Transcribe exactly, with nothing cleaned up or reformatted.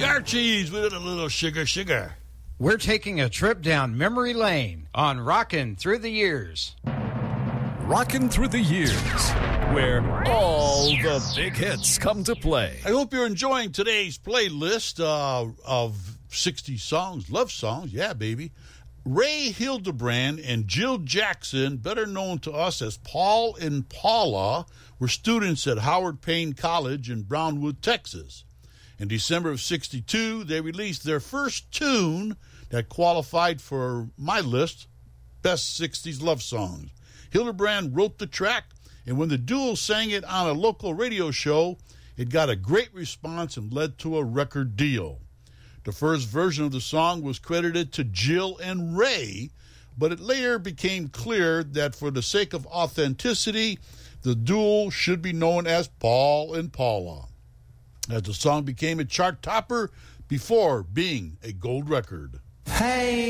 Archies with a little sugar, sugar. We're taking a trip down memory lane on Rockin' Through the Years. Rockin' Through the Years, where all the big hits come to play. I hope you're enjoying today's playlist uh, of sixty songs, love songs. Yeah, baby. Ray Hildebrand and Jill Jackson, better known to us as Paul and Paula, were students at Howard Payne College in Brownwood, Texas. In December of sixty-two, they released their first tune that qualified for my list, Best sixties Love Songs. Hildebrand wrote the track, and when the duo sang it on a local radio show, it got a great response and led to a record deal. The first version of the song was credited to Jill and Ray, but it later became clear that for the sake of authenticity, the duo should be known as Paul and Paula, as the song became a chart topper before being a gold record. Hey!